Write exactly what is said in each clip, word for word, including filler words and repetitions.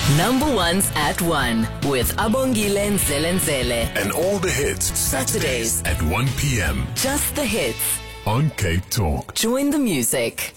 Number ones at one with Abongile Nzelenzele. And all the hits Saturdays at one p.m. Just the hits on Cape Talk. Join the music.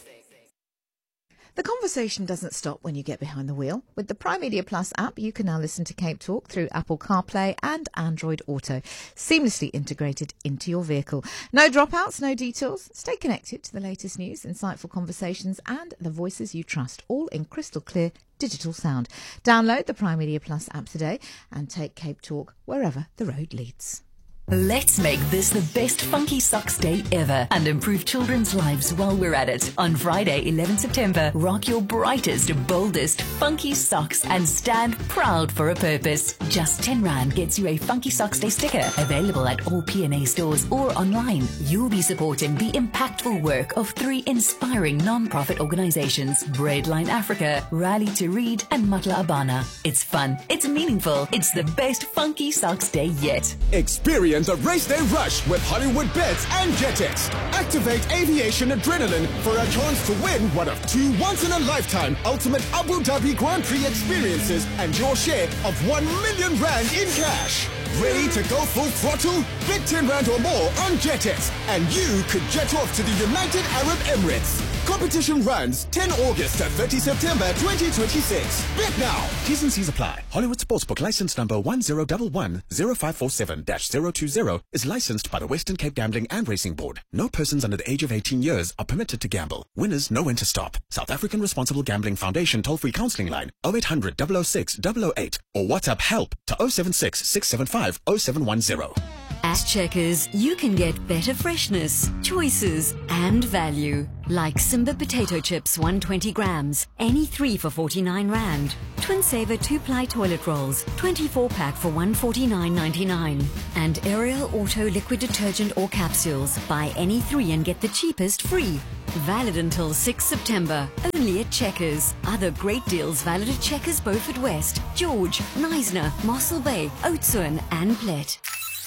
The conversation doesn't stop when you get behind the wheel. With the Prime Media Plus app, you can now listen to Cape Talk through Apple CarPlay and Android Auto, seamlessly integrated into your vehicle. No dropouts, no detours. Stay connected to the latest news, insightful conversations and the voices you trust, all in crystal clear digital sound. Download the Prime Media Plus app today and take Cape Talk wherever the road leads. Let's make this the best Funky Socks Day ever and improve children's lives while we're at it. On Friday, eleventh September, rock your brightest, boldest Funky Socks and stand proud for a purpose. Just ten rand gets you a Funky Socks Day sticker, available at all P and A stores or online. You'll be supporting the impactful work of three inspiring non-profit organizations, Breadline Africa, Rally to Read, and Matla Abana. It's fun, it's meaningful, it's the best Funky Socks Day yet. Experience the race day rush with Hollywood Bets and JetX. Activate aviation adrenaline for a chance to win one of two once-in-a-lifetime ultimate Abu Dhabi Grand Prix experiences and your share of one million rand in cash. Ready to go full throttle? Bet ten rand or more on JetX and you could jet off to the United Arab Emirates. Competition runs ten August to thirty September twenty twenty-six. Bet now. T's and C's apply. Hollywood Sportsbook license number one zero one one zero five four seven dash zero two zero is licensed by the Western Cape Gambling and Racing Board. No persons under the age of eighteen years are permitted to gamble. Winners know when to stop. South African Responsible Gambling Foundation toll-free counselling line oh eight hundred, double oh six, double oh eight or WhatsApp help to oh seven six, six seven five, oh seven one zero. At Checkers, you can get better freshness, choices, and value. Like Simba potato chips, one hundred twenty grams, any three for forty-nine rand. Twin Saver two-ply toilet rolls, twenty-four pack for one hundred forty-nine ninety-nine. And Ariel Auto liquid detergent or capsules. Buy any three and get the cheapest free. Valid until sixth September, only at Checkers. Other great deals valid at Checkers Beaufort West, George, Neisner, Mossel Bay, Oudtshoorn and Plet.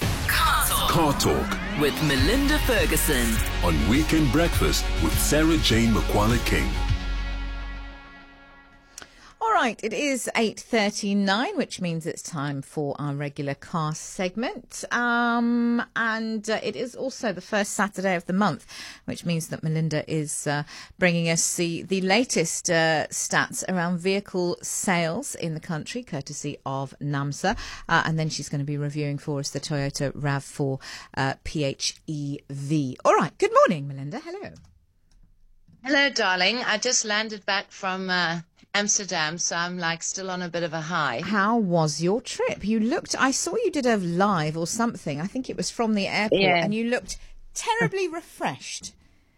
Car Talk With Melinda Ferguson on Weekend Breakfast with Sarah Jane McQuarrie King. All right, it is eight thirty-nine, which means it's time for our regular car segment. Um, and uh, it is also the first Saturday of the month, which means that Melinda is uh, bringing us the, the latest uh, stats around vehicle sales in the country, courtesy of NAMSA. Uh, and then she's going to be reviewing for us the Toyota RAV four uh, P H E V. All right, good morning, Melinda. Hello. Hello, darling. I just landed back from uh, Amsterdam, so I'm like still on a bit of a high. How was your trip? You looked, I saw you did a live or something. I think it was from the airport, Yeah. and you looked terribly refreshed.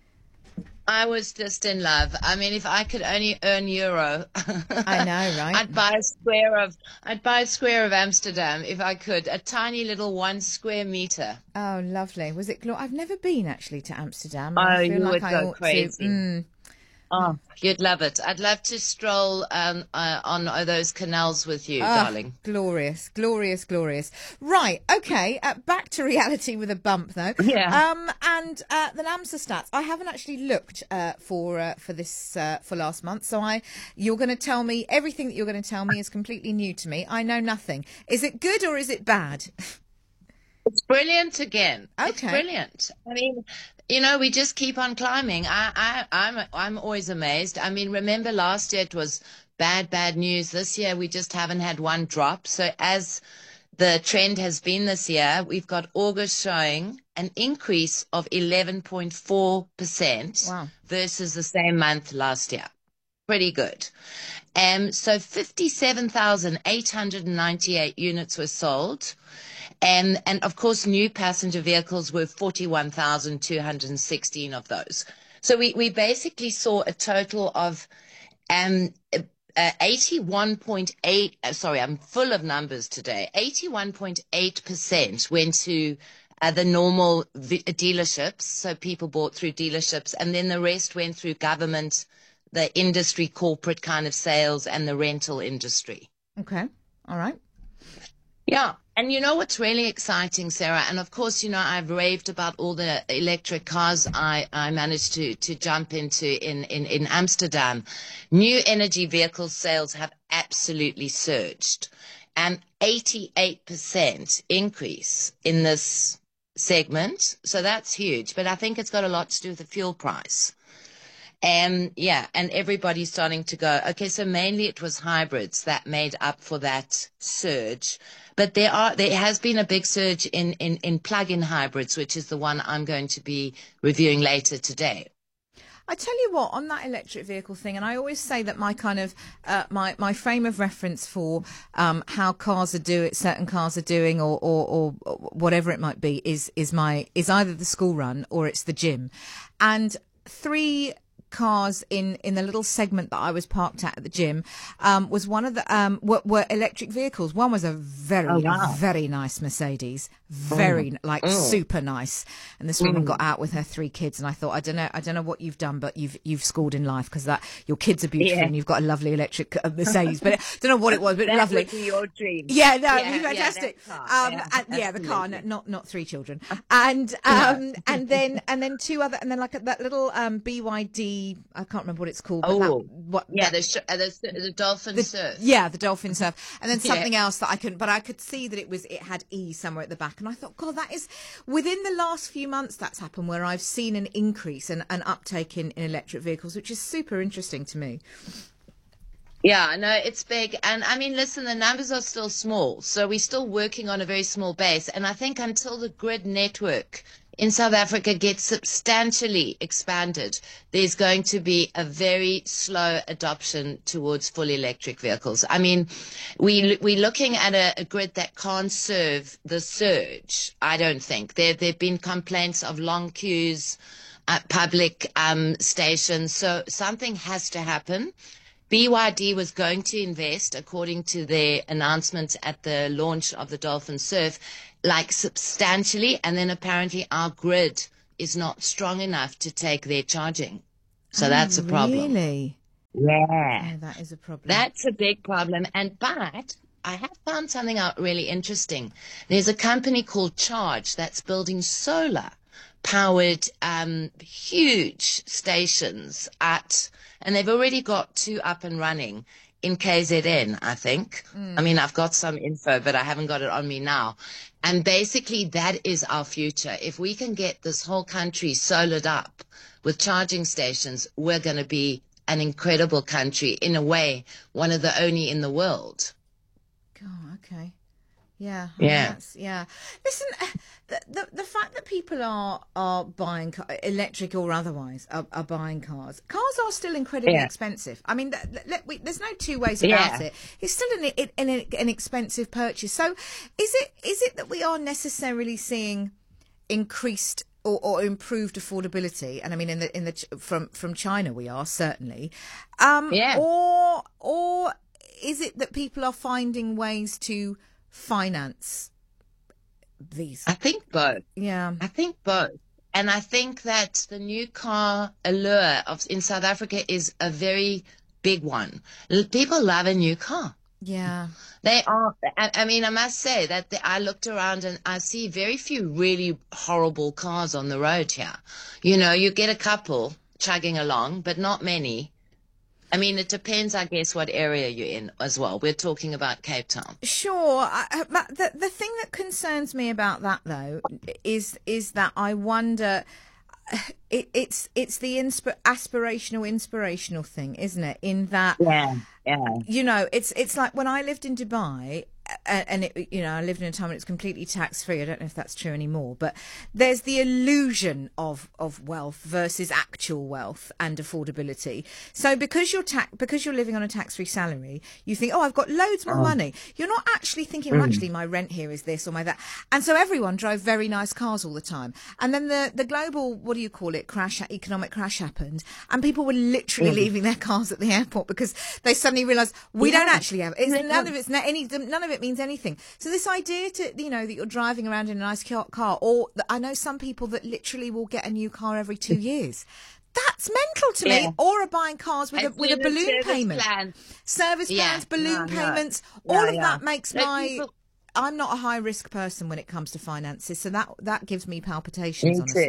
I was just in love. I mean, if I could only earn euro, I know, right? I'd buy a square of I'd buy a square of Amsterdam if I could. A tiny little one square meter. Oh, lovely. Was it? Glo- I've never been actually to Amsterdam. Oh, I feel you like would I go ought crazy. To. Mm. Oh, you'd love it. I'd love to stroll um, uh, on uh, those canals with you, Ah, darling. Glorious, glorious, glorious. Right, okay, uh, back to reality with a bump, though. Yeah. Um, and uh, the NAMSA stats. I haven't actually looked uh, for uh, for this uh, for last month, so I you're going to tell me everything that you're going to tell me is completely new to me. I know nothing. Is it good or is it bad? It's brilliant again. It's Okay. brilliant. I mean, you know, we just keep on climbing. I, I, I'm, I'm always amazed. I mean, remember last year it was bad, bad news. This year we just haven't had one drop. So as the trend has been this year, we've got August showing an increase of eleven point four percent Wow. versus the same month last year. Pretty good. Um, so fifty-seven thousand eight hundred ninety-eight units were sold. And, and of course, new passenger vehicles were forty-one thousand two hundred sixteen of those. So we, we basically saw a total of um, uh, eighty-one point eight, uh, sorry, I'm full of numbers today, eighty-one point eight percent went to uh, the normal v- dealerships. So people bought through dealerships, and then the rest went through government, the industry, corporate kind of sales, and the rental industry. Okay, all right. Yeah. And you know what's really exciting, Sarah? And of course, you know, I've raved about all the electric cars I, I managed to, to jump into in, in, in Amsterdam. New energy vehicle sales have at, absolutely surged. And eighty-eight percent increase in this segment. So that's huge. But I think it's got a lot to do with the fuel price. And yeah, and everybody's starting to go, okay, so mainly it was hybrids that made up for that surge. But there are there has been a big surge in, in, in plug-in hybrids, which is the one I'm going to be reviewing later today. I tell you what, on that electric vehicle thing, and I always say that my kind of uh, my my frame of reference for um, how cars are doing, certain cars are doing, or, or or whatever it might be, is is my is either the school run or it's the gym, and three cars in in the little segment that I was parked at at the gym um was one of the um were, were electric vehicles. One was a very oh, wow. very nice Mercedes, very mm. like mm. super nice, and this woman mm. got out with her three kids, and I thought, I don't know I don't know what you've done, but you've you've scored in life, because that your kids are beautiful yeah. and you've got a lovely electric Mercedes, but I don't know what it was, but that lovely. Would be your dream. Yeah, no, yeah, it'd be fantastic. Yeah, um yeah, and, yeah the car, no, not not three children, and um and then and then two other, and then like that little um B Y D, I can't remember what it's called. But oh, that, what, yeah, that, the, sh- the the dolphin the, surf. Yeah, the dolphin surf, and then something yeah. else that I couldn't. But I could see that it was it had E somewhere at the back, and I thought, God, that is within the last few months that's happened, where I've seen an increase and an uptake in, in electric vehicles, which is super interesting to me. Yeah, no, it's big. And I mean, listen, the numbers are still small. So we're still working on a very small base. And I think until the grid network in South Africa gets substantially expanded, there's going to be a very slow adoption towards fully electric vehicles. I mean, we, we're looking at a, a grid that can't serve the surge, I don't think. There there have been complaints of long queues at public um, stations. So something has to happen. B Y D was going to invest, according to their announcement at the launch of the Dolphin Surf, like substantially, and then apparently our grid is not strong enough to take their charging. So oh, that's a problem. Really? Yeah. Oh, that is a problem. That's a big problem. And but I have found something out really interesting. There's a company called Charge that's building solar powered um, huge stations at, and they've already got two up and running in K Z N, I think. Mm. I mean, I've got some info, but I haven't got it on me now. And basically that is our future. If we can get this whole country solared up with charging stations, we're going to be an incredible country, in a way, one of the only in the world. God, okay. Yeah, I yeah, mean, that's, yeah. Listen, the, the the fact that people are are buying car, electric or otherwise are, are buying cars. Cars are still incredibly yeah. expensive. I mean, th- th- we, there's no two ways about yeah. it. It's still an, an an expensive purchase. So, is it is it that we are necessarily seeing increased or, or improved affordability? And I mean, in the in the from from China, we are certainly. Um, yeah. Or or is it that people are finding ways to finance these? I think both. Yeah. I think both. And I think that the new car allure of in South Africa is a very big one. People love a new car. Yeah. They are. I, I mean, I must say that the, I looked around and I see very few really horrible cars on the road here. You know, you get a couple chugging along, but not many. I mean, it depends, I guess, what area you're in as well. We're talking about Cape Town. Sure. I, but the, the thing that concerns me about that, though, is is that I wonder... It, it's it's the insp- aspirational, inspirational thing, isn't it? In that, yeah, yeah. you know, it's it's like when I lived in Dubai, and, and it, you know, I lived in a time when it's completely tax free. I don't know if that's true anymore, but there's the illusion of of wealth versus actual wealth and affordability. So because you're tax because you're living on a tax free salary, you think, oh, I've got loads more oh. money. You're not actually thinking, well, actually, my rent here is this or my that. And so everyone drove very nice cars all the time. And then the the global, what do you call it? Crash, economic crash happened, and people were literally mm. leaving their cars at the airport because they suddenly realised we yeah. don't actually have it's, none of it's any none of it means anything. So this idea to you know that you're driving around in a nice car, or I know some people that literally will get a new car every two years. That's mental to yeah. me. Or are buying cars with a with a balloon payment, plan. service yeah. plans, balloon no, payments. No. All yeah, of yeah. that makes Let my. People... I'm not a high risk person when it comes to finances, so that that gives me palpitations. Me honestly. Too.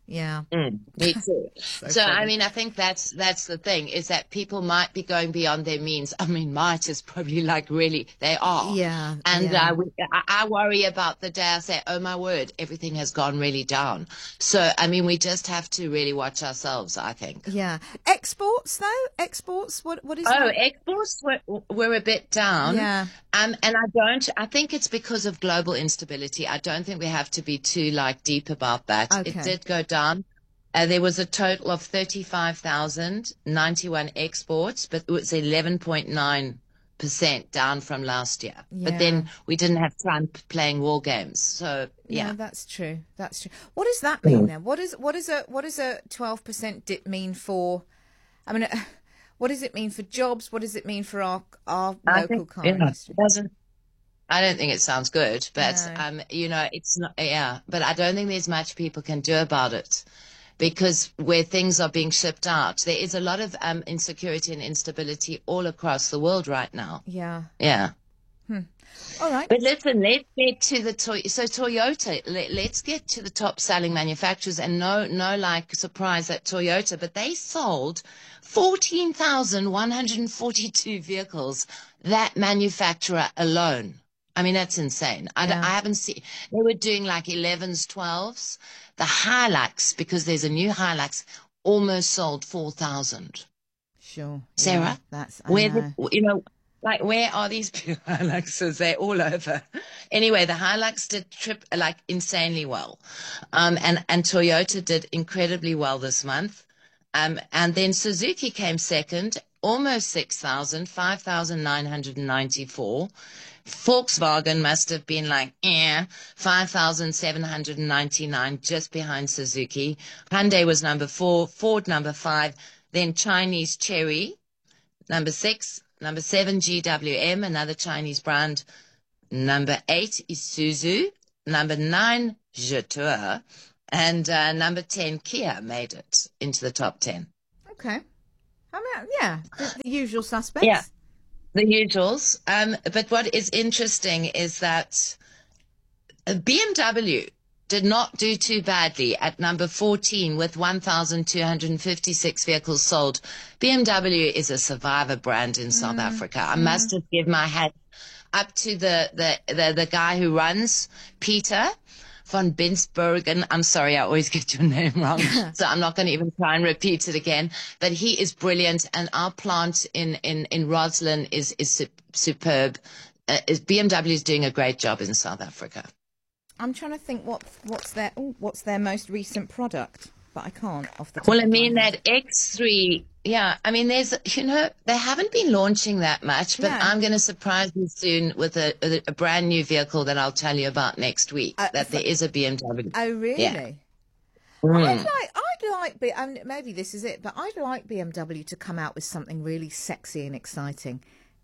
Yeah. Mm, me too. So so, I funny. mean, I think that's that's the thing, is that people might be going beyond their means. I mean, might is probably like really, they are. Yeah, And yeah. uh, we, I, I worry about the day I say, oh my word, everything has gone really down. So, I mean, we just have to really watch ourselves, I think. Yeah. Exports, though? Exports, what what is Oh, that? exports were, were a bit down. Yeah. Um, and I don't, I think it's because of global instability. I don't think we have to be too like deep about that. Okay. It did go down. Uh, there was a total of thirty-five thousand ninety-one exports, but it was eleven point nine percent down from last year. Yeah. But then we didn't have Trump playing war games. So, yeah. No, that's true. That's true. What does that mean then? What is what is a what is a twelve percent dip mean for? I mean, uh, what does it mean for jobs? What does it mean for our our I local think, car you know, industry? it doesn't, I don't think it sounds good, but, No. um, you know, it's not, yeah, but I don't think there's much people can do about it, because where things are being shipped out, there is a lot of um, insecurity and instability all across the world right now. Yeah. Yeah. All right. But listen, let's get to the toy. So Toyota, let, let's get to the top selling manufacturers, and no, no, like surprise at Toyota, but they sold fourteen thousand one hundred forty-two vehicles, that manufacturer alone. I mean, that's insane. I, d- Yeah. I haven't seen, they were doing like elevens, twelves. The Hilux, because there's a new Hilux, almost sold four thousand. Sure. Sarah, Yeah, that's I where know. the, you know, like where are these Hiluxes? They're all over. Anyway, the Hilux did trip like insanely well, um, and and Toyota did incredibly well this month, um, and then Suzuki came second, almost six thousand, five thousand nine hundred ninety-four. Volkswagen must have been like, eh, five thousand seven hundred ninety-nine, just behind Suzuki. Hyundai was number four, Ford number five, then Chinese Chery, number six, number seven, G W M, another Chinese brand. Number eight, Isuzu. Number nine, Jetour. And uh, number ten, Kia made it into the top ten. Okay. I mean, yeah, the, the usual suspects. Yeah. The usuals. Um, but what is interesting is that B M W did not do too badly at number fourteen with one thousand two hundred fifty-six vehicles sold. B M W is a survivor brand in South Africa. I must just give my hat up to the, the, the, the guy who runs, Peter von Binsbergen. I'm sorry, I always get your name wrong, so I'm not going to even try and repeat it again. But he is brilliant, and our plant in, in, in Roslyn is, is su- superb. Uh, is B M W is doing a great job in South Africa. I'm trying to think what what's their ooh, what's their most recent product, but I can't off the top Well, I of my mean, head. that X three, yeah, I mean, there's, you know, they haven't been launching that much, but No. I'm going to surprise you soon with a, a, a brand new vehicle that I'll tell you about next week, Uh, that there is a B M W. Oh, really? Yeah. I'd like, I'd like, B- um, maybe this is it, but I'd like B M W to come out with something really sexy and exciting.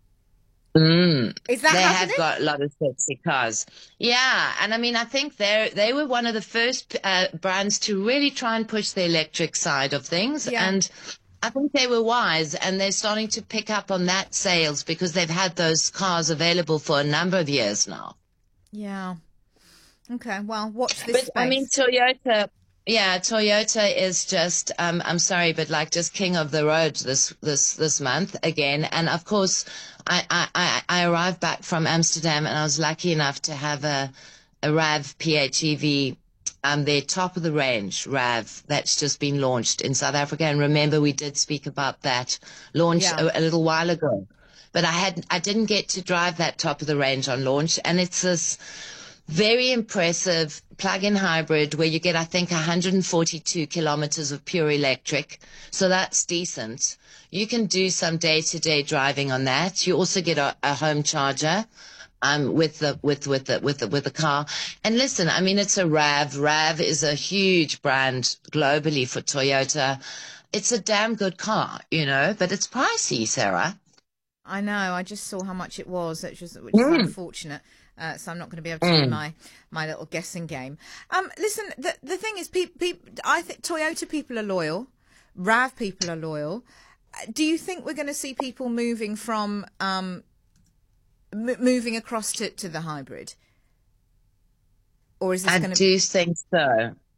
Mm. Is that They happening? have got a lot of sexy cars. Yeah, and I mean, I think they they were one of the first uh, brands to really try and push the electric side of things, Yeah. and I think they were wise, and they're starting to pick up on that sales because they've had those cars available for a number of years now. Yeah. Okay. Well, watch this But space. I mean, Toyota. Yeah, Toyota is just, um, I'm sorry, but like just king of the road this, this, this month again. And of course, I, I, I, I arrived back from Amsterdam, and I was lucky enough to have a, a RAV PHEV, um, their top of the range RAV that's just been launched in South Africa. And remember, we did speak about that launch Yeah. a, a little while ago, but I had, I didn't get to drive that top of the range on launch. And it's this very impressive plug-in hybrid where you get, I think, one hundred forty-two kilometers of pure electric. So that's decent. You can do some day-to-day driving on that. You also get a, a home charger um, with the with with the with the with the car. And listen, I mean, it's a RAV. RAV is a huge brand globally for Toyota. It's a damn good car, you know, but it's pricey, Sarah. I know. I just saw how much it was, which is which is Mm. unfortunate. Uh, so I'm not going to be able to do my, my little guessing game. Um, listen, the the thing is, peop, peop, I think Toyota people are loyal, RAV people are loyal. Uh, Do you think we're going to see people moving from um, m- moving across to, to the hybrid, or is this I going to? do think so.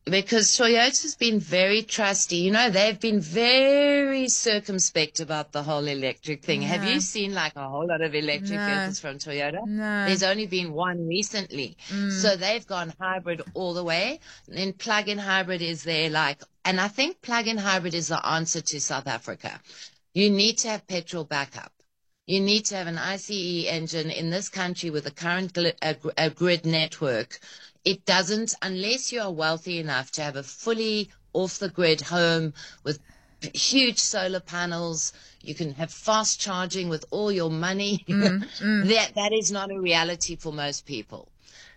because Toyota's been very trusty. You know, they've been very circumspect about the whole electric thing. No. Have you seen like a whole lot of electric No. vehicles from Toyota? No. There's only been one recently. Mm. So they've gone hybrid all the way. And plug-in hybrid is there like, and I think plug-in hybrid is the answer to South Africa. You need to have petrol backup. You need to have an I C E engine in this country with a current gl- a, a grid network. It doesn't, unless you are wealthy enough to have a fully off-the-grid home with huge solar panels. You can have fast charging with all your money. Mm, mm. that that is not a reality for most people.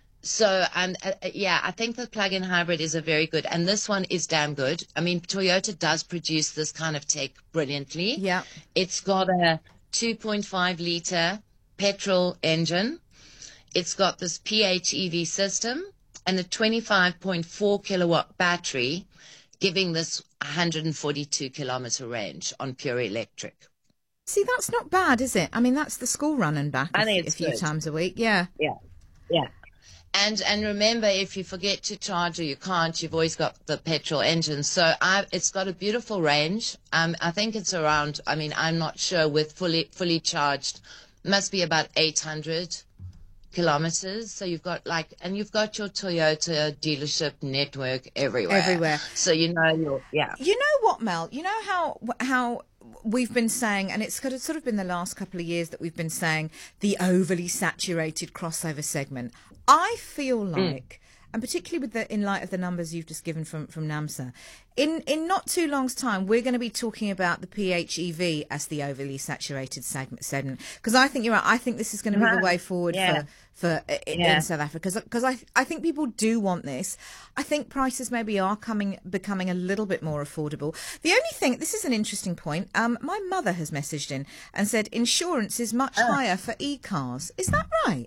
So, um, uh, yeah, I think the plug-in hybrid is a very good, and this one is damn good. I mean, Toyota does produce this kind of tech brilliantly. Yeah. It's got a two point five liter petrol engine. It's got this P H E V system and a twenty-five point four kilowatt battery, giving this one hundred forty-two kilometer range on pure electric. See, that's not bad, is it? I mean, that's the school run and back I a, think a it's few good. times a week. Yeah. Yeah, yeah. And and remember, if you forget to charge or you can't, you've always got the petrol engine. So I, it's got a beautiful range. Um, I think it's around, I mean, I'm not sure, with fully fully charged, must be about eight hundred kilometers. So you've got like, and you've got your Toyota dealership network everywhere. Everywhere. So you know, you're, yeah. You know what, Mel? You know how how we've been saying, and it's sort of, sort of been the last couple of years that we've been saying, the overly saturated crossover segment. I feel like, mm. and particularly with the, in light of the numbers you've just given from, from NAMSA, in, in not too long's time, we're going to be talking about the P H E V as the overly saturated segment. Because I think you're right. I think this is going to be the way forward yeah. for, for in, yeah. in South Africa. Because I, I think people do want this. I think prices maybe are coming becoming a little bit more affordable. The only thing, this is an interesting point, um, my mother has messaged in and said insurance is much oh. higher for e-cars. Is that right?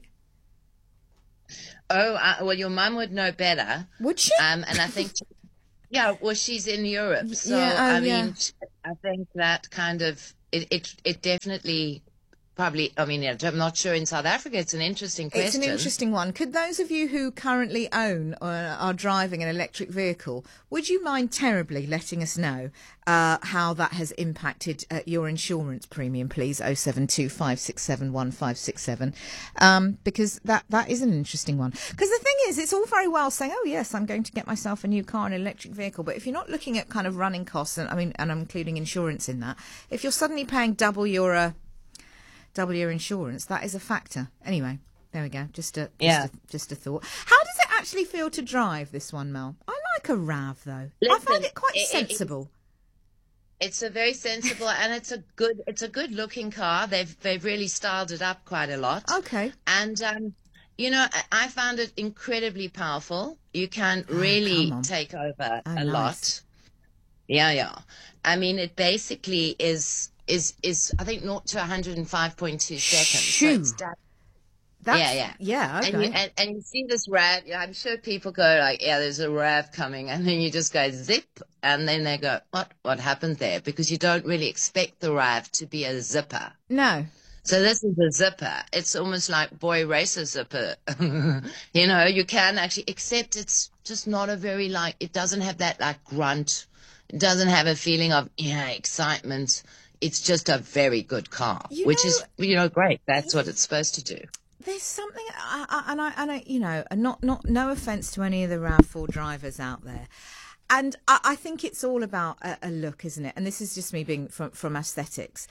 Oh, uh, well, your mum would know better. Would she? Um, and I think, yeah, well, she's in Europe. So, Yeah, oh, I mean, yeah. I think that kind of, it, it, it definitely probably, I mean, I'm not sure in South Africa. It's an interesting question. It's an interesting one. Could those of you who currently own or are driving an electric vehicle, would you mind terribly letting us know uh, how that has impacted uh, your insurance premium, please? oh seven two five six seven one five six seven. Um, because that, that is an interesting one. Because the thing is, it's all very well saying, oh, yes, I'm going to get myself a new car, an electric vehicle. But if you're not looking at kind of running costs, and I mean, and I'm including insurance in that, if you're suddenly paying double your... Uh, double your insurance, that is a factor. Anyway, there we go. Just a, just, Yeah. a just a thought. How does it actually feel to drive this one, Mel? I like a RAV though. I Listen, find it quite it- it- sensible. It's a very sensible, and it's a good, it's a good looking car. They've, they've really styled it up quite a lot. Okay. And, um, you know, I, I found it incredibly powerful. You can really come on. take over Oh, a nice. lot. Yeah, yeah. I mean, it basically is, is, is I think zero to one hundred five point two seconds. So Shoo. it's that- That's, yeah, yeah. Yeah, okay. And you, and, and you see this RAV, yeah, I'm sure people go like, yeah, there's a RAV coming. And then you just go zip. And then they go, what, what happened there? Because you don't really expect the RAV to be a zipper. no. So this is a zipper. It's almost like boy racer zipper. You know, you can actually, except it's just not a very like, it doesn't have that like grunt. It doesn't have a feeling of, yeah, excitement. It's just a very good car, You which know- is, you know, great. That's what it's supposed to do. There's something, I, I, and I, and I, you know, and not, not, no offence to any of the RAV four drivers out there, and I, I think it's all about a, a look, isn't it? And this is just me being from from aesthetics.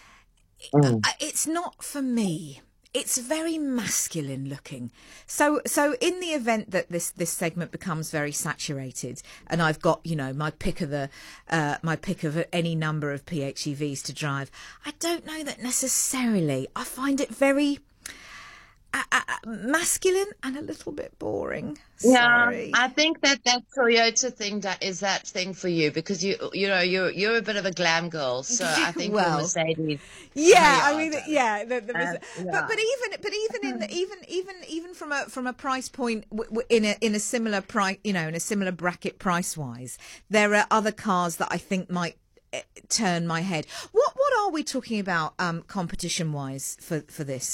Mm. Uh, It's not for me. It's very masculine looking. So, so in the event that this, this segment becomes very saturated, and I've got, you know, my pick of the, uh, my pick of any number of P H E Vs to drive, I don't know that necessarily. I find it very uh, uh, masculine and a little bit boring. Sorry. Yeah, I think that that Toyota thing that is that thing for you because you you know you're you're a bit of a glam girl, so I think Well, your Mercedes. Yeah, I Yeah, mean, darling. yeah, the, the, Uh, but yeah. but even but even in the, even even even from a from a price point w- w- in a in a similar price, you know, in a similar bracket price wise, there are other cars that I think might eh, turn my head. What what are we talking about um, competition wise for for this?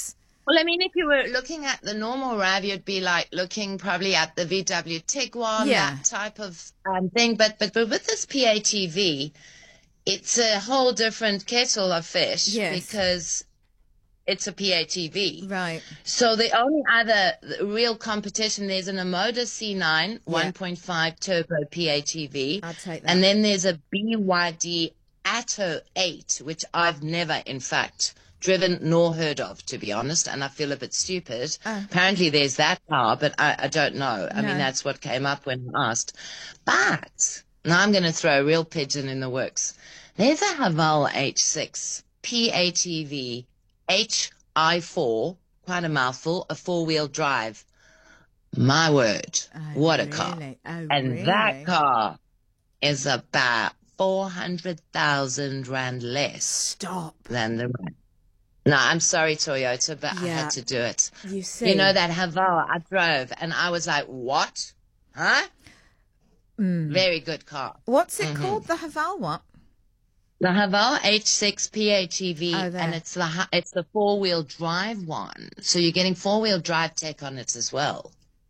Well, I mean, if you were looking at the normal RAV, you'd be like looking probably at the V W Tiguan, Yeah. that type of um, thing. But, but but with this P H E V, it's a whole different kettle of fish Yes. because it's a P H E V. Right. So the only other real competition, there's an Omoda C nine Yeah. one point five turbo P H E V. I'll take that. And then there's a B Y D Atto eight, which I've never, in fact, driven nor heard of, to be honest, and I feel a bit stupid. Oh. Apparently there's that car, but I, I don't know. I No. mean, that's what came up when I asked. But now I'm going to throw a real pigeon in the works. There's a Haval H six P H E V H I four, quite a mouthful, a four-wheel drive. My word, Oh, what a car. really? Oh, And really? that car is about four hundred thousand rand less Stop. than the rest. No, I'm sorry, Toyota, but I Yeah. had to do it. You see. You know, that Haval I drove, and I was like, what? Huh? Mm. Very good car. What's it Mhm. called? The Haval what? The Haval H six P H E V, Oh, there. and it's the hu- it's the four-wheel drive one. So you're getting four-wheel drive tech on it as well.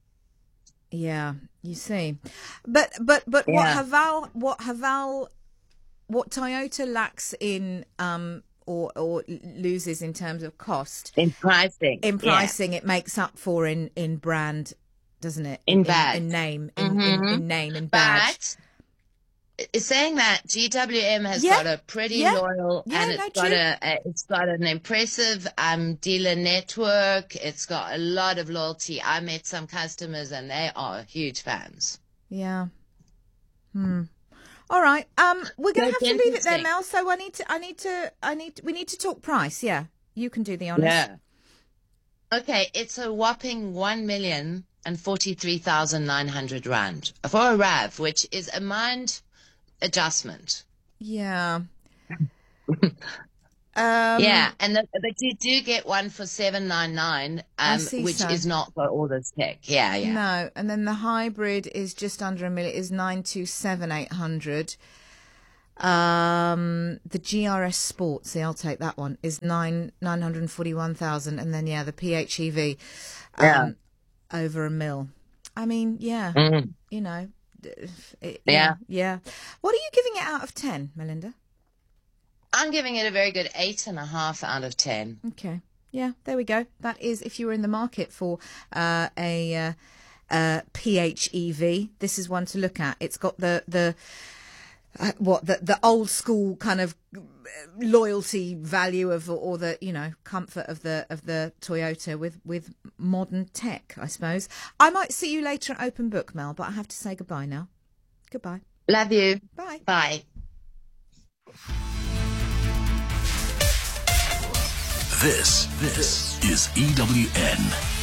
Yeah, you see. But but but Yeah. what Haval what Haval what Toyota lacks in um or or loses in terms of cost In pricing. in Yeah. pricing it makes up for in in brand, doesn't it? In in, badge. in name in, in, Mhm. in name and badge. But it's saying that G W M has Yeah. got a pretty Yeah. loyal, Yeah, and no, it's got true. a, a it's got an impressive um dealer network. It's got a lot of loyalty. I met some customers and they are huge fans. Yeah. Hmm. All right. Um, we're going to That's have to leave it there, interesting. Mel. So I need to. I need to. I need. We need to talk price. Yeah, you can do the honors. Yeah. Okay, it's a whopping one million and forty-three thousand nine hundred rand for a RAV, which is a mind adjustment. Yeah. Um, Yeah, and the, but you do get one for seven nine nine, I um, see which so. is not got all this tech. Yeah, yeah. No, and then the hybrid is just under a million. Is nine two seven eight hundred. Um, the G R S Sport, see, I'll take that one. Is nine nine hundred forty one thousand, and then yeah, the P H E V, um, Yeah. over a mil. I mean, yeah, Mm. you know, d- it, Yeah. yeah. What are you giving it out of ten, Melinda? I'm giving it a very good eight and a half out of ten. Okay. Yeah, there we go. That is if you were in the market for uh, a uh, uh, P H E V. This is one to look at. It's got the the uh, what the the old school kind of loyalty value of or the you know comfort of the of the Toyota with with modern tech, I suppose. I might see you later at Open Book, Mel, but I have to say goodbye now. Goodbye. Love you. Bye. Bye. This, this is E W N.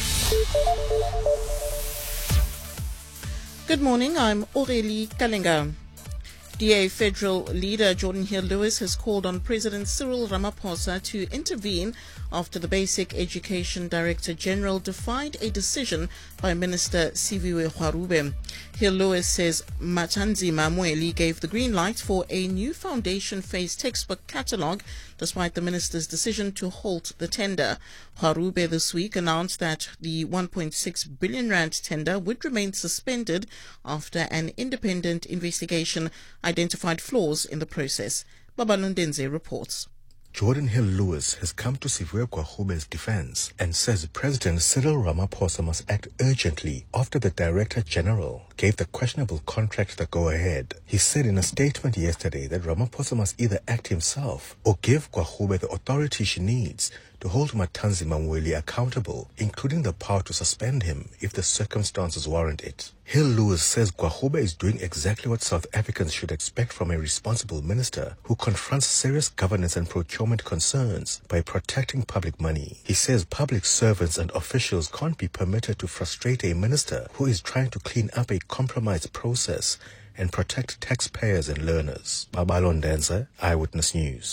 Good morning, I'm Aurélie Kalenga. D A federal leader Jordan Hill-Lewis has called on President Cyril Ramaphosa to intervene after the Basic Education Director General defied a decision by Minister Siviwe Gwarube. Hill-Lewis says Matanzima Mweli gave the green light for a new foundation phase textbook catalogue despite the minister's decision to halt the tender. Gwarube this week announced that the one point six billion rand tender would remain suspended after an independent investigation identified flaws in the process. Babalundenze reports. Jordan Hill-Lewis has come to Siviwe Gwarube's defense and says President Cyril Ramaphosa must act urgently after the Director General gave the questionable contract the go-ahead. He said in a statement yesterday that Ramaphosa must either act himself or give Gwarube the authority she needs to hold Matanzima Mweli accountable, including the power to suspend him if the circumstances warrant it. Hill-Lewis says Gwarube is doing exactly what South Africans should expect from a responsible minister who confronts serious governance and procurement concerns by protecting public money. He says public servants and officials can't be permitted to frustrate a minister who is trying to clean up a compromised process and protect taxpayers and learners. Babalondenza, Eyewitness News.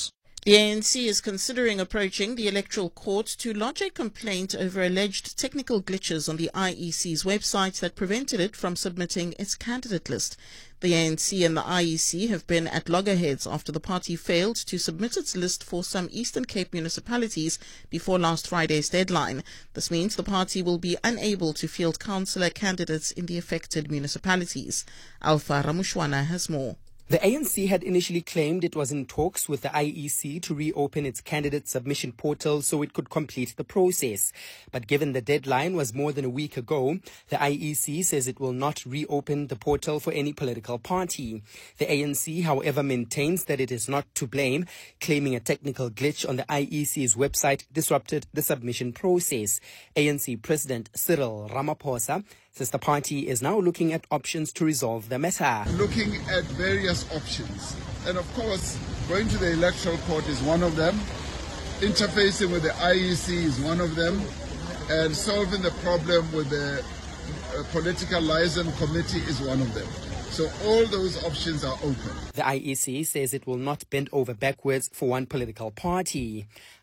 The A N C is considering approaching the Electoral Court to lodge a complaint over alleged technical glitches on the I E C's website that prevented it from submitting its candidate list. The A N C and the I E C have been at loggerheads after the party failed to submit its list for some Eastern Cape municipalities before last Friday's deadline. This means the party will be unable to field councillor candidates in the affected municipalities. Alpha Ramushwana has more. The A N C had initially claimed it was in talks with the I E C to reopen its candidate submission portal so it could complete the process. But given the deadline was more than a week ago, the I E C says it will not reopen the portal for any political party. The A N C, however, maintains that it is not to blame, claiming a technical glitch on the I E C's website disrupted the submission process. A N C President Cyril Ramaphosa says the party is now looking at options to resolve the matter. Looking at various options. And of course, going to the Electoral Court is one of them. Interfacing with the I E C is one of them. And solving the problem with the uh, Political Liaison Committee is one of them. So all those options are open. The I E C says it will not bend over backwards for one political party.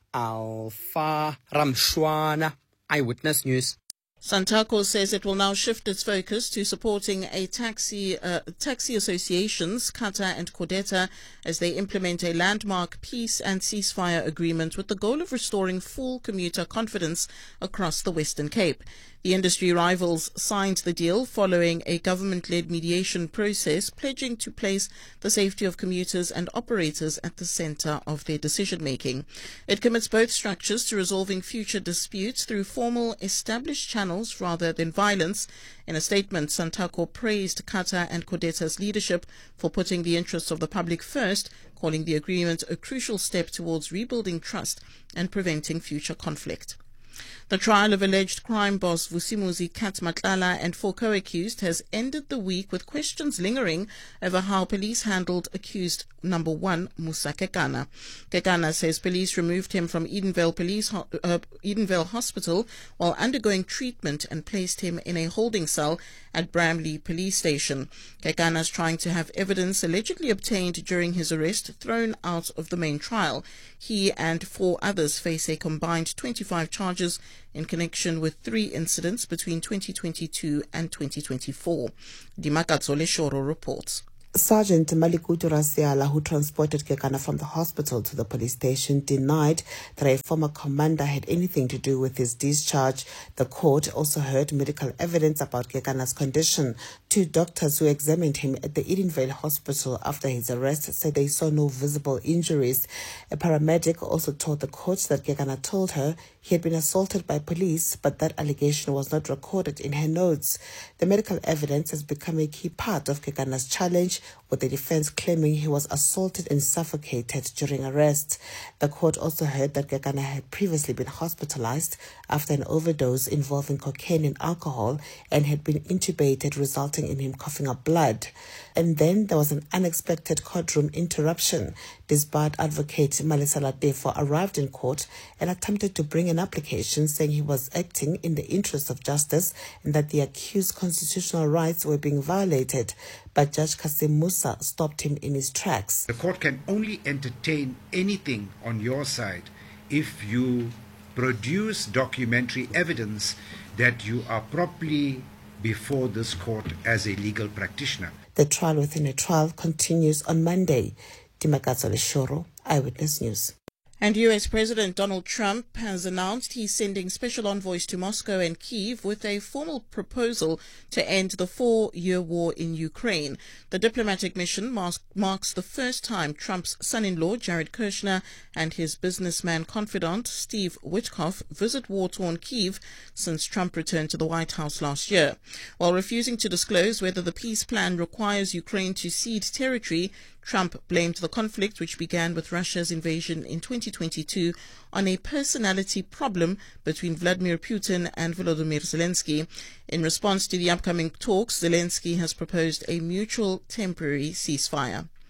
Alpha Ramshwana, Eyewitness News. Santaco says it will now shift its focus to supporting a taxi uh, taxi associations, Kata and Codeta, as they implement a landmark peace and ceasefire agreement with the goal of restoring full commuter confidence across the Western Cape. The industry rivals signed the deal following a government-led mediation process, pledging to place the safety of commuters and operators at the centre of their decision-making. It commits both structures to resolving future disputes through formal, established channels rather than violence. In a statement, Santaco praised Kata and Codeta's leadership for putting the interests of the public first, calling the agreement a crucial step towards rebuilding trust and preventing future conflict. The trial of alleged crime boss Vusimuzi Kat Matlala and four co-accused has ended the week with questions lingering over how police handled accused number one, Musa Kekana. Kekana says police removed him from Edenvale Police Ho- uh, Edenvale Hospital while undergoing treatment and placed him in a holding cell at Bramley Police Station. Kekana is trying to have evidence allegedly obtained during his arrest thrown out of the main trial. He and four others face a combined twenty-five charges in connection with three incidents between twenty twenty-two and twenty twenty-four. Dimakatsole Shoro reports. Sergeant Malikutu Rasiala, who transported Kekana from the hospital to the police station, denied that a former commander had anything to do with his discharge. The court also heard medical evidence about Kekana's condition. Two doctors who examined him at the Edenvale Hospital after his arrest said they saw no visible injuries. A paramedic also told the court that Kekana told her he had been assaulted by police, but that allegation was not recorded in her notes. The medical evidence has become a key part of Kekana's challenge, with the defense claiming he was assaulted and suffocated during arrest. The court also heard that Kekana had previously been hospitalized after an overdose involving cocaine and alcohol and had been intubated, resulting in him coughing up blood. And then there was an unexpected courtroom interruption. Disbarred advocate Malisa Latefo arrived in court and attempted to bring an application saying he was acting in the interest of justice and that the accused's constitutional rights were being violated. But Judge Kasim Musa stopped him in his tracks. The court can only entertain anything on your side if you produce documentary evidence that you are properly before this court as a legal practitioner. The trial within a trial continues on Monday. Dimakatsole Shoro, Eyewitness News. And U S President Donald Trump has announced he's sending special envoys to Moscow and Kyiv with a formal proposal to end the four-year war in Ukraine. The diplomatic mission marks, marks the first time Trump's son-in-law, Jared Kushner, and his businessman confidant, Steve Witkoff, visit war-torn Kyiv since Trump returned to the White House last year. While refusing to disclose whether the peace plan requires Ukraine to cede territory, Trump blamed the conflict, which began with Russia's invasion in twenty twenty-two, on a personality problem between Vladimir Putin and Volodymyr Zelensky. In response to the upcoming talks, Zelensky has proposed a mutual temporary ceasefire.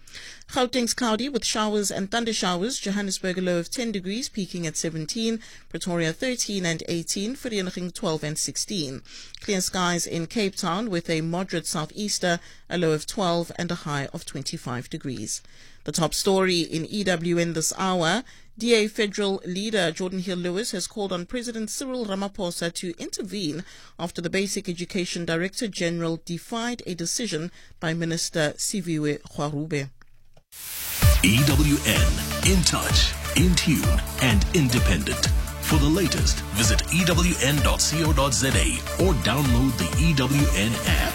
Gauteng's cloudy with showers and thunder showers. Johannesburg a low of ten degrees, peaking at seventeen. Pretoria thirteen and eighteen. Vereeniging twelve and sixteen. Clear skies in Cape Town with a moderate southeaster, a low of twelve and a high of twenty-five degrees. The top story in E W N this hour. D A federal leader Jordan Hill-Lewis has called on President Cyril Ramaphosa to intervene after the Basic Education Director General defied a decision by Minister Siviwe Kgarube. E W N, in touch, in tune, and independent. For the latest, visit E W N dot co dot za or download the E W N app.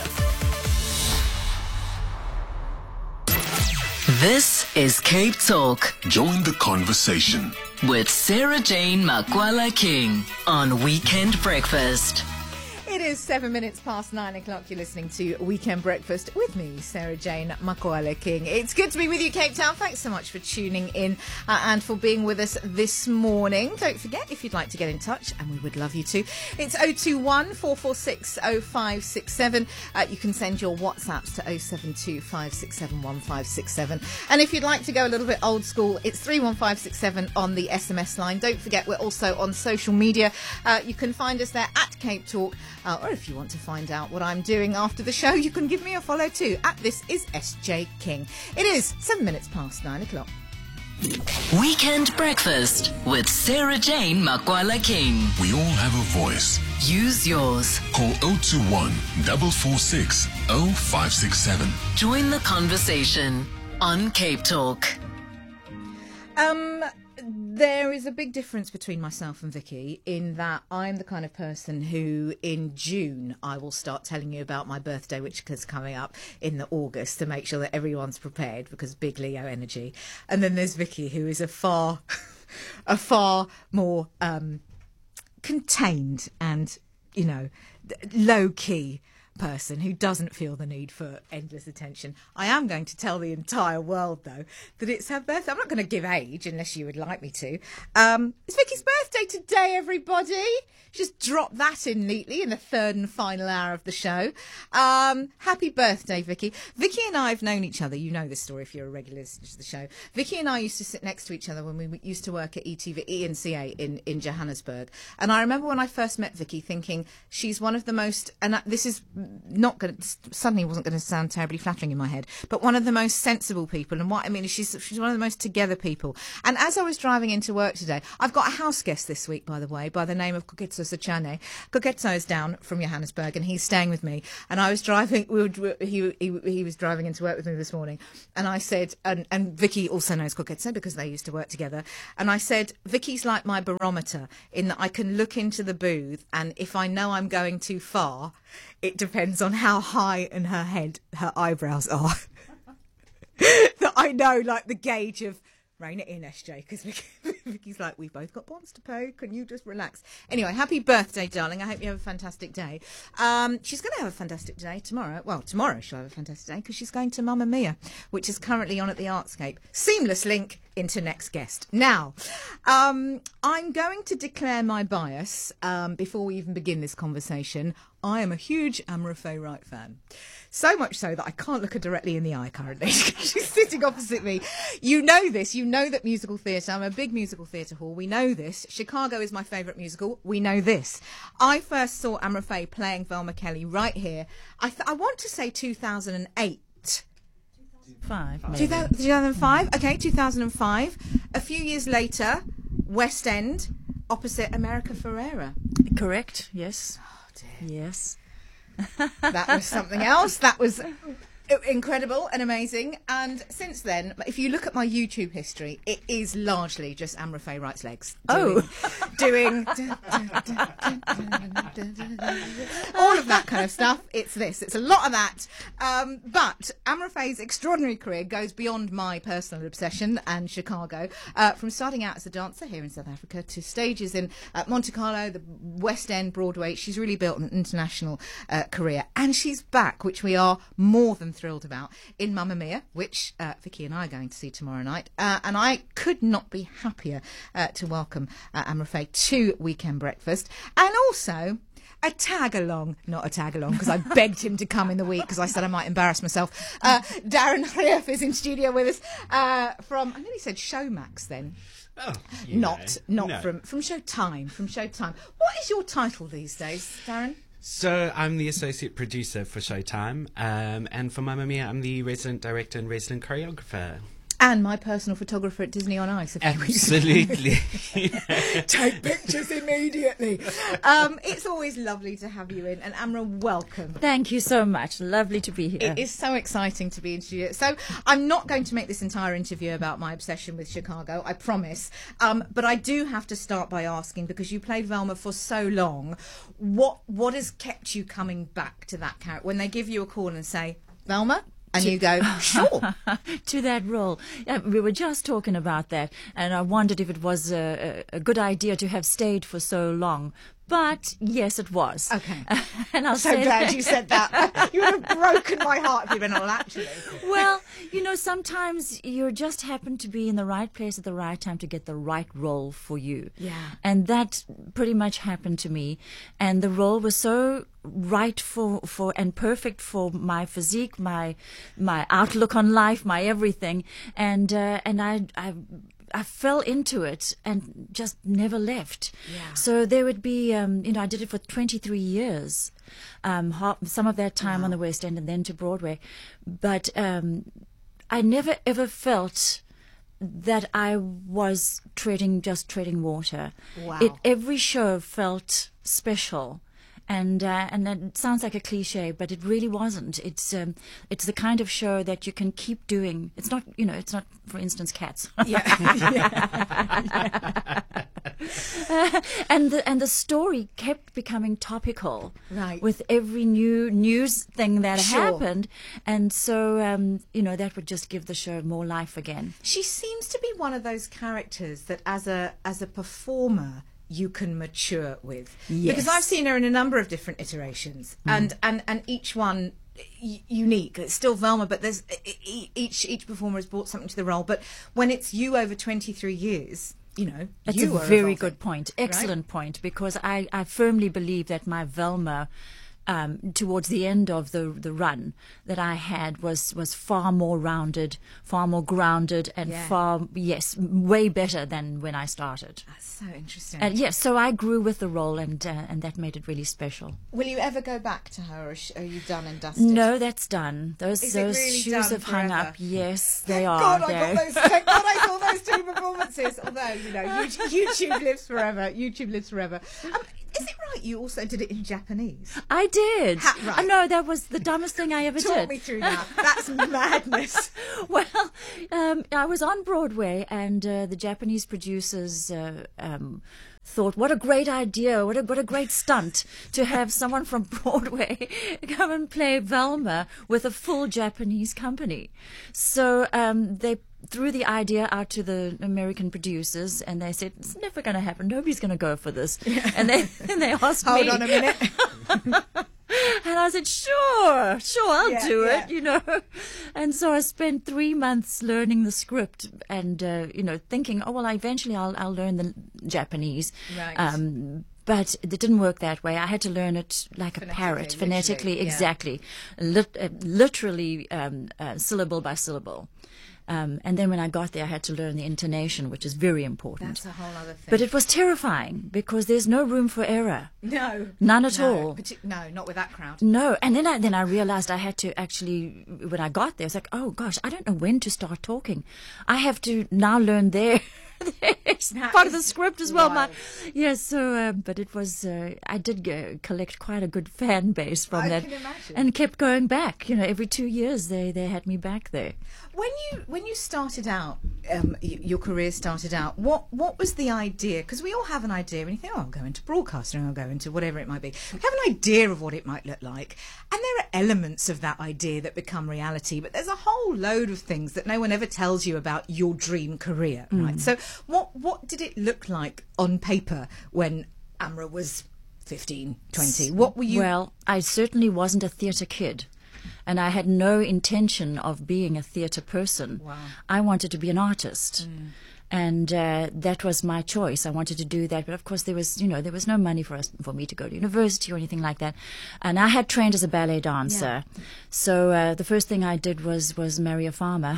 This is Cape Talk Join the conversation with Sarah Jane Makwala King on Weekend Breakfast. It is seven minutes past nine o'clock. You're listening to Weekend Breakfast with me, Sarah Jane Makwala King. It's good to be with you, Cape Town. Thanks so much for tuning in uh, and for being with us this morning. Don't forget, if you'd like to get in touch, and we would love you to, it's oh two one, four four six, oh five six seven. Uh, you can send your WhatsApps to oh seven two, five six seven, one five six seven. And if you'd like to go a little bit old school, it's three one five six seven on the S M S line. Don't forget, we're also on social media. Uh, you can find us there at Cape Talk. Uh, or if you want to find out what I'm doing after the show, you can give me a follow too. At This Is S J King. It is seven minutes past nine o'clock. Weekend Breakfast with Sarah Jane Makwala King. We all have a voice. Use yours. Call oh two one, four four six, oh five six seven. Join the conversation on Cape Talk. Um... There is a big difference between myself and Vicky in that I'm the kind of person who in June I will start telling you about my birthday, which is coming up in the August, to make sure that everyone's prepared, because big Leo energy. And then there's Vicky, who is a far, a far more um, contained and, you know, low-key person who doesn't feel the need for endless attention. I am going to tell the entire world, though, that it's her birthday. I'm not going to give age unless you would like me to. Um, it's Vicky's birthday today, everybody. Just drop that in neatly in the third and final hour of the show. Um, happy birthday, Vicky. Vicky and I have known each other. You know this story if you're a regular listener to the show. Vicky and I used to sit next to each other when we used to work at E T V, E N C A in, in Johannesburg. And I remember when I first met Vicky thinking she's one of the most, and this is not going to, suddenly wasn't going to sound terribly flattering in my head, but one of the most sensible people. And what I mean is she's, she's one of the most together people. And as I was driving into work today, I've got a house guest this week, by the way, by the name of Koketso Sachane. Koketso is down from Johannesburg and he's staying with me. And I was driving, we were, he, he, he was driving into work with me this morning. And I said, and, and Vicky also knows Koketso because they used to work together. And I said, Vicky's like my barometer in that I can look into the booth, and if I know I'm going too far, it depends on how high in her head her eyebrows are. That I know, like, the gauge of rein it in, S J, because Vicky's like, we've both got bonds to pay. Can you just relax? Anyway, happy birthday, darling. I hope you have a fantastic day. Um, she's going to have a fantastic day tomorrow. Well, tomorrow she'll have a fantastic day because she's going to Mamma Mia, which is currently on at the Artscape. Seamless link into next guest. Now, um, I'm going to declare my bias um, before we even begin this conversation. I am a huge Amara Faye Wright fan. So much so that I can't look her directly in the eye currently. She's sitting opposite me. You know this. You know that musical theatre. I'm a big musical theatre hall. We know this. Chicago is my favourite musical. We know this. I first saw Amara Faye playing Velma Kelly right here. I, th- I want to say two thousand eight. Five. two thousand five? Okay, two thousand five. A few years later, West End, opposite America Ferrera. Correct, yes. Oh, dear. Yes. That was something else. That was incredible and amazing. And since then, if you look at my YouTube history, it is largely just Amara Faye Wright's legs. Doing, oh. Doing all of that kind of stuff. It's this. It's a lot of that. Um, but Amara Faye's extraordinary career goes beyond my personal obsession and Chicago. Uh, from starting out as a dancer here in South Africa to stages in uh, Monte Carlo, the West End, Broadway. She's really built an international uh, career. And she's back, which we are more than thrilled thrilled about, in Mamma Mia, which uh, Vicky and I are going to see tomorrow night. Uh, and I could not be happier uh, to welcome uh, Amra Faye to Weekend Breakfast. And also a tag-along, not a tag-along, because I begged him to come in the week because I said I might embarrass myself. Uh, Darren Rief is in studio with us uh, from, I nearly said Showmax then. Oh, not know. not No. from, from Showtime, from Showtime. What is your title these days, Darren? So I'm the associate producer for Showtime, um, and for Mamma Mia, I'm the resident director and resident choreographer. And my personal photographer at Disney on Ice. A few Absolutely. weeks ago. Take pictures immediately. Um, it's always lovely to have you in. And Amra, welcome. Thank you so much. Lovely to be here. It is so exciting to be in studio. So I'm not going to make this entire interview about my obsession with Chicago, I promise. Um, but I do have to start by asking, because you played Velma for so long, what what has kept you coming back to that character? When they give you a call and say, Velma? And you go, sure. To that role. Yeah, we were just talking about that, and I wondered if it was a, a, a good idea to have stayed for so long. But yes, it was. Okay. And I'll so say glad that. you said that. You would have broken my heart if you'd been, well, actually. Well, you know, sometimes you just happen to be in the right place at the right time to get the right role for you. Yeah. And that pretty much happened to me. And the role was so right for, for and perfect for my physique, my my outlook on life, my everything. And uh, and I I I fell into it and just never left. Yeah. So there would be, um, you know, I did it for twenty-three years, um, half, some of that time Wow. on the West End and then to Broadway. But um, I never ever felt that I was treading, just treading water. Wow. It, every show felt special. And uh, and it sounds like a cliche, but it really wasn't. It's um, it's the kind of show that you can keep doing. It's not, you know, it's not, for instance, Cats. Yeah. uh, and the and the story kept becoming topical, Right. with every new news thing that Sure. happened, and so um, you know, that would just give the show more life again. She seems to be one of those characters that as a as a performer you can mature with. Yes. Because I've seen her in a number of different iterations, Mm. and, and, and each one y- unique. It's still Velma, but there's e- e- each each performer has brought something to the role. But when it's you over twenty-three years, you know, That's you a are very evolving, good point. right? Excellent point, because I, I firmly believe that my Velma, um, towards the end of the the run that I had, was was far more rounded, far more grounded, and Yeah. far, yes, way better than when I started. That's so interesting. And yes, so I grew with the role, and uh, and that made it really special. Will you ever go back to her, or is she- are you done and dusted? No, that's done. Those Is it those really shoes done have hung forever? up. Yes, they Thank are. God, I They're- got those. Thank God, I saw those two performances. Although, you know, YouTube, YouTube lives forever. YouTube lives forever. Um, is it right you also did it in Japanese? I did. Ha- right. I know that was the dumbest thing I ever Talk did. me through that. That's madness. Well, um, I was on Broadway, and uh, the Japanese producers uh, um, thought, "What a great idea! What a what a great stunt to have someone from Broadway come and play Velma with a full Japanese company." So um, they threw the idea out to the American producers, and they said, "It's never going to happen. Nobody's going to go for this." And they and they asked Hold me. on a minute. And I said, sure, sure, I'll Yeah, do yeah. it, you know. And so I spent three months learning the script and, uh, you know, thinking, oh, well, eventually I'll, I'll learn the Japanese. Right. Um, but it didn't work that way. I had to learn it like a parrot, Phonetically, phonetically, literally, yeah. exactly, Lit- uh, literally um, uh, syllable by syllable. Um, and then when I got there, I had to learn the intonation, which is very important. That's a whole other thing. But it was terrifying because there's no room for error. no, None at no, all. partic- no, not with that crowd. No, and then I then I realized I had to actually, when I got there, it's like, oh gosh, I don't know when to start talking. I have to now learn their, it's That part of the is script as well. My, wild. yes, so uh, but it was uh, I did uh, collect quite a good fan base from I that, can imagine. and kept going back. You know, every two years they they had me back there. When you when you started out, um, y- your career started out. What what was the idea? Because we all have an idea when you think, oh, I'll go into broadcasting, I'll go into whatever it might be. We have an idea of what it might look like, and there are elements of that idea that become reality. But there's a whole load of things that no one ever tells you about your dream career, right? So what what did it look like on paper when Amra was fifteen, twenty? What were you? Well, I certainly wasn't a theatre kid. And I had no intention of being a theatre person. Wow. I wanted to be an artist. Mm. And uh, that was my choice. I wanted to do that, but of course there was, you know, there was no money for us for me to go to university or anything like that. And I had trained as a ballet dancer, yeah. so uh, the first thing I did was was marry a farmer.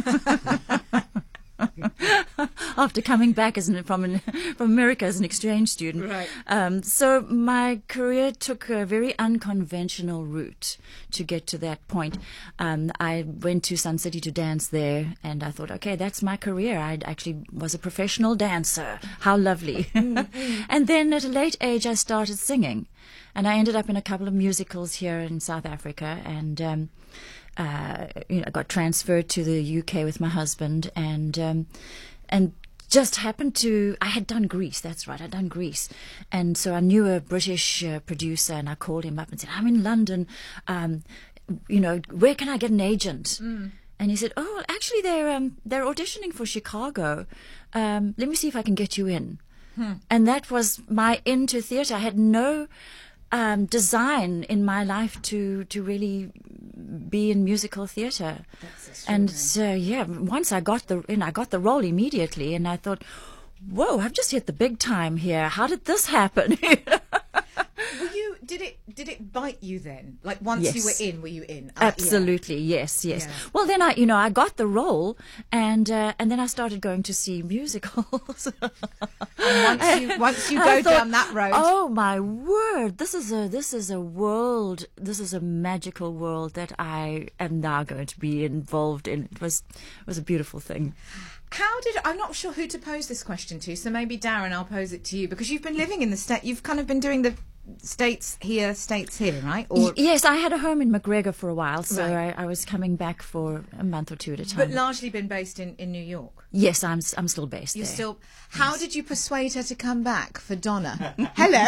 After coming back as an, from an, from America as an exchange student, right. Um, so my career took a very unconventional route to get to that point. Um, I went to Sun City to dance there, and I thought, okay, that's my career. I actually was a professional dancer. How lovely! And then at a late age, I started singing, and I ended up in a couple of musicals here in South Africa, and. Um, Uh, you know, I got transferred to the U K with my husband, and um, and just happened to I had done Greece. That's right, I'd done Greece, and so I knew a British uh, producer, and I called him up and said, "I'm in London. Um, you know, where can I get an agent?" Mm. And he said, "Oh, well, actually, they're um, they're auditioning for Chicago. Um, let me see if I can get you in." Hmm. And that was my into theatre. I had no um, design in my life to to really be in musical theatre. And so yeah, once I got the and I got the role immediately, and I thought, whoa, I've just hit the big time here. How did this happen? Were you did it did it bite you then? Like once Yes. you were in, were you in? Uh, Absolutely, yes, yes. Yeah. Well, then I, you know, I got the role, and uh, and then I started going to see musicals. And once you once you I go thought, down that road, oh my word, this is a this is a world, this is a magical world that I am now going to be involved in. It was it was a beautiful thing. How did I'm not sure who to pose this question to, so maybe Darren, I'll pose it to you because you've been living in the state. You've kind of been doing the states here, states here, right? Or Y- yes, I had a home in McGregor for a while, so Right. I, I was coming back for a month or two at a time. but largely been based in, in New York. Yes, I'm s- I'm still based You're there. still. How did you persuade her to come back for Donna? Hello.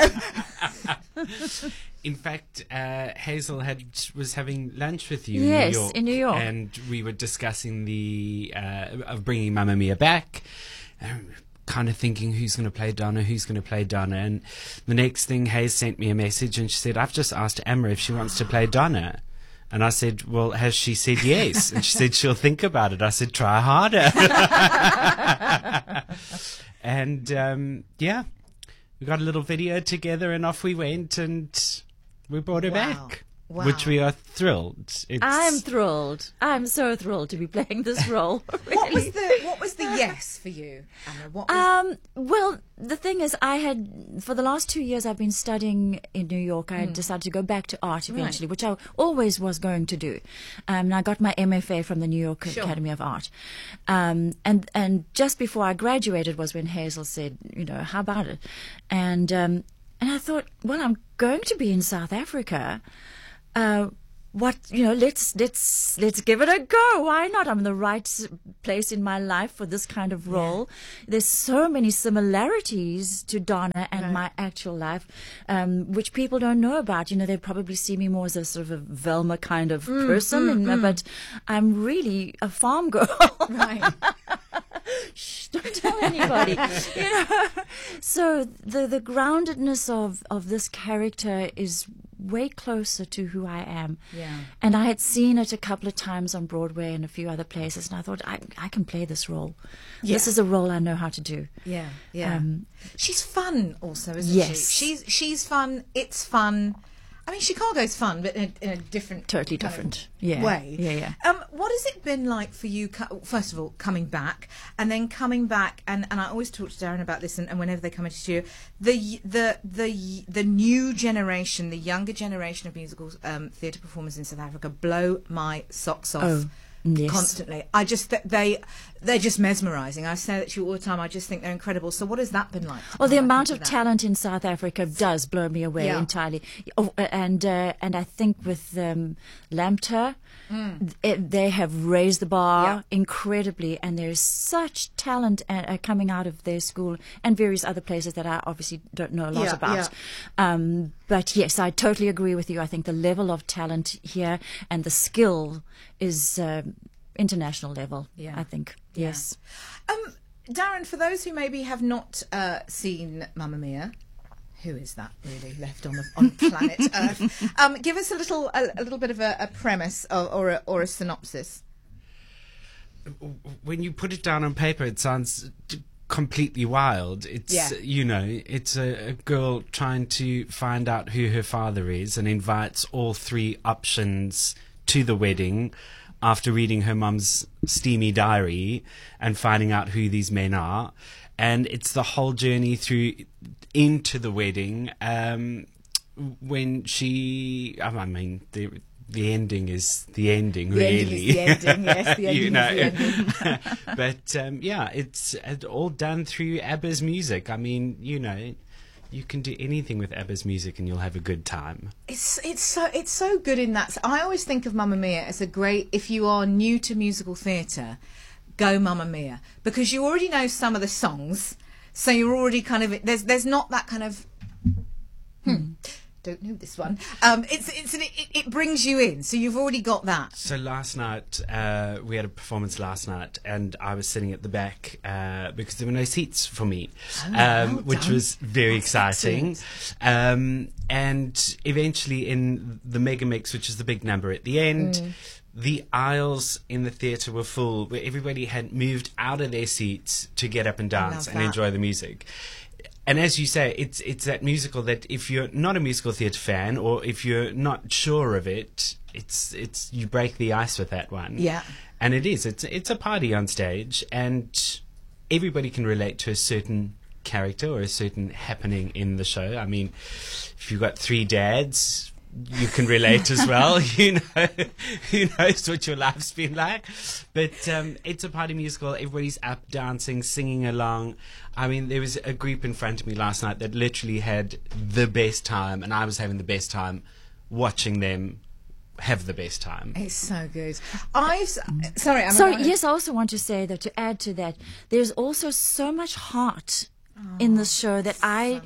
In fact, uh, Hazel had was having lunch with you Yes, in New York, in New York. and we were discussing the uh, of bringing Mamma Mia back. Um, kind of thinking who's going to play Donna, who's going to play Donna, and the next thing, Hayes sent me a message, and she said, "I've just asked Amber if she wants to play Donna." And I said, "Well, has she said yes?" And she said, "She'll think about it." I said, "Try harder." And um, yeah, we got a little video together, and off we went, and we brought her Wow. back, Wow. which we are thrilled. It's, I'm thrilled. I'm so thrilled to be playing this role. What was the What was the yes for you, Anna? What was Um, well, the thing is, I had, for the last two years, I've been studying in New York. I Mm. decided to go back to art eventually, Right. which I always was going to do. Um, and I got my M F A from the New York Sure. Academy of Art. Um, and, and just before I graduated was when Hazel said, you know, how about it? And, um, and I thought, well, I'm going to be in South Africa. Uh, what you know? Let's let's let's give it a go. Why not? I'm in the right s- place in my life for this kind of role. There's so many similarities to Donna and Right. my actual life, um, which people don't know about. You know, they probably see me more as a sort of a Velma kind of Mm, person, mm, and, mm. but I'm really a farm girl. right? Shh, don't tell anybody. you know? So the the groundedness of, of this character is way closer to who I am. Yeah. And I had seen it a couple of times on Broadway and a few other places, and I thought, I I can play this role. Yeah. This is a role I know how to do. Yeah, yeah. Um, she's fun, also, isn't Yes. she? She's she's fun. It's fun. I mean, Chicago's fun, but in a, in a different, Totally kind of different. Yeah. way. Yeah, yeah. Um, what has it been like for you? co- First of all, coming back, and then coming back, and, and I always talk to Darren about this, and, and whenever they come into studio, the the the the new generation, the younger generation of musical um, theatre performers in South Africa blow my socks off. Oh, yes. Constantly, I just th- they they're just mesmerising. I say that to you all the time. I just think they're incredible. So, what has that been like? to Well, the come back amount into of that? talent in South Africa does blow me away Yeah. entirely. Oh, and uh, and I think with um, Lambda, Mm. it, they have raised the bar Yeah. incredibly, and there's such talent uh, uh, coming out of their school and various other places that I obviously don't know a lot Yeah, about. Um, but yes, I totally agree with you. I think the level of talent here and the skill is um, international level. Yeah. I think Yeah. yes. Um, Darren, for those who maybe have not uh, seen Mamma Mia, who is that really left on the on planet Earth? Um, give us a little a, a little bit of a, a premise or, or a, or a synopsis. When you put it down on paper, it sounds completely wild. It's Yeah. you know, it's a, a girl trying to find out who her father is and invites all three options to the wedding after reading her mum's steamy diary and finding out who these men are. And it's the whole journey through into the wedding. Um, when she, I mean, the the ending is the ending, The really. ending is the ending, yes, the ending you know. is the ending. But um, yeah, it's uh, all done through ABBA's music. I mean, you know, you can do anything with ABBA's music and you'll have a good time. It's it's so it's so good in that. I always think of Mamma Mia as a great. If you are new to musical theatre, go Mamma Mia, because you already know some of the songs, so you're already kind of there's there's not that kind of. Hmm. Don't know this one. Um, it's it's an, it, it brings you in, so you've already got that. So last night uh, we had a performance last night, and I was sitting at the back uh, because there were no seats for me, Oh, um, well which done. was very That's exciting. excellent. Um, and eventually, in the mega mix, which is the big number at the end. Mm. The aisles in the theatre were full, where everybody had moved out of their seats to get up and dance love and that. enjoy the music. And as you say, it's it's that musical that if you're not a musical theatre fan or if you're not sure of it, it's it's you break the ice with that one. Yeah. And it is. It's it's a party on stage, and everybody can relate to a certain character or a certain happening in the show. I mean, if you've got three dads, you can relate as well. You know, who knows what your life's been like. But um, it's a party musical. Everybody's up dancing, singing along. I mean, there was a group in front of me last night that literally had the best time, and I was having the best time watching them have the best time. It's so good. I've sorry. I'm Sorry, yes, I also want to say that to add to that, there's also so much heart in the show that I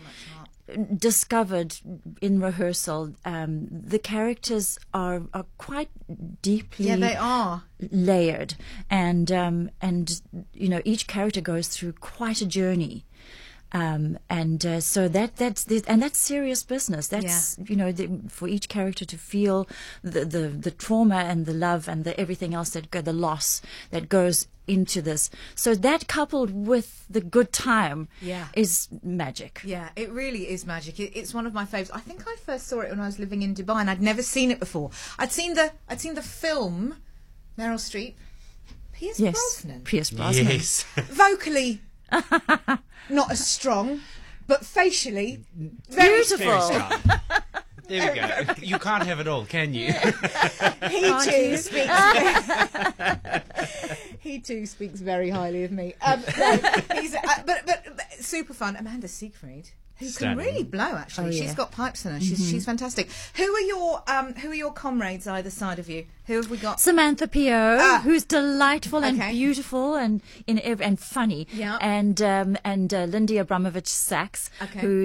discovered in rehearsal. Um, the characters are, are quite deeply Yeah, they are. layered, and um, and you know, each character goes through quite a journey. Um, and uh, so that that's the, and that's serious business. That's you know the, for each character to feel the, the the trauma and the love and the everything else that go, the loss that goes into this. So that coupled with the good time, Yeah. is magic. Yeah, it really is magic. It, it's one of my favourites. I think I first saw it when I was living in Dubai, and I'd never seen it before. I'd seen the I'd seen the film Meryl Streep, Pierce Yes, Brosnan, Pierce Brosnan. Yes. vocally not as strong, but facially very Beautiful. Very strong. There we go. You can't have it all, can you? He too speaks. He too speaks very highly of me. Um, no, he's, uh, but, but but super fun. Amanda Seyfried, who Stunning. can really blow. Actually, Oh, she's yeah. got pipes in her. She's she's fantastic. Who are your um Who are your comrades either side of you? Who have we got? Samantha Pio, Ah. who's delightful and Okay. beautiful and in ev- and funny, Yeah. and um, and uh, Lindy Abramovich Sachs, Okay. who